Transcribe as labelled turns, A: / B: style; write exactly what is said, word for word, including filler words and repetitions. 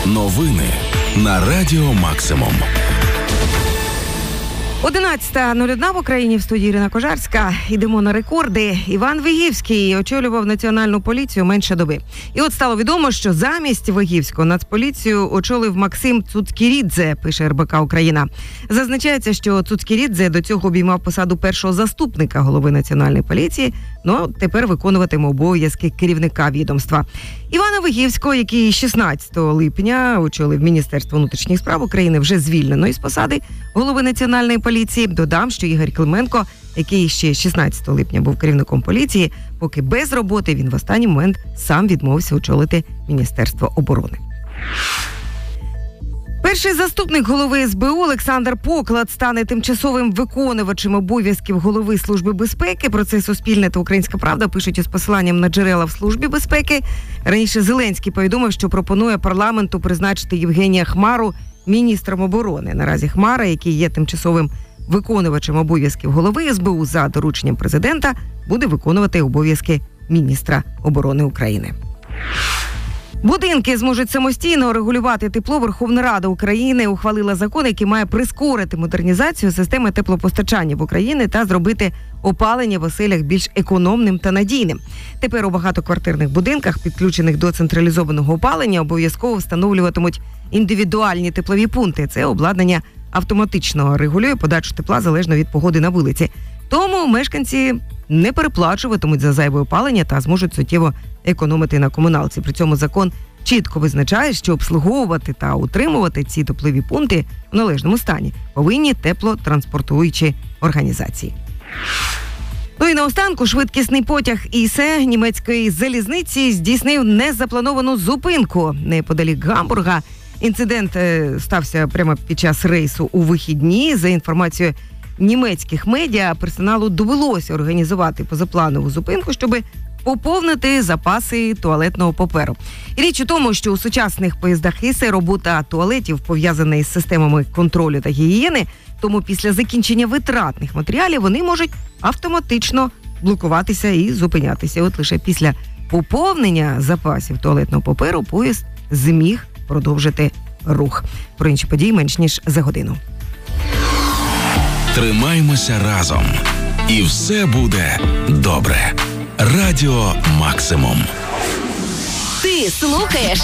A: Новини на Радіо Максимум.
B: одинадцята нуль один в Україні, в студії Ірина Кожарська. Йдемо на рекорди. Іван Вигівський очолював Національну поліцію менше доби. І от стало відомо, що замість Вигівського Нацполіцію очолив Максим Цуцькірідзе, пише ер бе ка Україна. Зазначається, що Цуцькірідзе до цього обіймав посаду першого заступника голови Національної поліції, но тепер виконуватиме обов'язки керівника відомства. Івана Вигівського, який шістнадцятого липня очолив Міністерство внутрішніх справ України, вже звільнено із посади голови Національної поліції. Додам, що Ігор Клименко, який ще шістнадцятого липня був керівником поліції, поки без роботи, він в останній момент сам відмовився очолити Міністерство оборони. Перший заступник голови ес бе у Олександр Поклад стане тимчасовим виконувачем обов'язків голови Служби безпеки. Про це Суспільне та Українська Правда пишуть із посиланням на джерела в Службі безпеки. Раніше Зеленський повідомив, що пропонує парламенту призначити Євгенія Хмару міністром оборони. Наразі Хмара, який є тимчасовим виконувачем обов'язків голови ес бе у за дорученням президента, буде виконувати обов'язки міністра оборони України. Будинки зможуть самостійно регулювати тепло. Верховна Рада України ухвалила закон, який має прискорити модернізацію системи теплопостачання в Україні та зробити опалення в оселях більш економним та надійним. Тепер у багатоквартирних будинках, підключених до централізованого опалення, обов'язково встановлюватимуть індивідуальні теплові пункти. Це обладнання автоматично регулює подачу тепла залежно від погоди на вулиці. Тому мешканці не переплачуватимуть за зайве опалення та зможуть суттєво економити на комуналці. При цьому закон чітко визначає, що обслуговувати та утримувати ці теплові пункти в належному стані повинні теплотранспортуючі організації. Ну і наостанку швидкісний потяг ІСЕ німецької залізниці здійснив незаплановану зупинку неподалік Гамбурга. Інцидент е, стався прямо під час рейсу у вихідні. За інформацією німецьких медіа, персоналу довелося організувати позапланову зупинку, щоб поповнити запаси туалетного паперу. І річ у тому, що у сучасних поїздах ІСЕ робота туалетів пов'язана із системами контролю та гігієни, тому після закінчення витратних матеріалів вони можуть автоматично блокуватися і зупинятися. От лише після поповнення запасів туалетного паперу поїзд зміг продовжити рух. Про інші події менш ніж за годину.
A: Тримаймося разом. І все буде добре. Радіо Максимум.
C: Ти слухаєш